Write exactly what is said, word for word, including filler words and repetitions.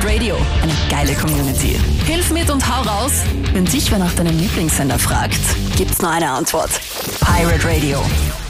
Pirate Radio, eine geile Community. Hilf mit und hau raus. Wenn dich wer nach deinem Lieblingssender fragt, gibt's nur eine Antwort. Pirate Radio.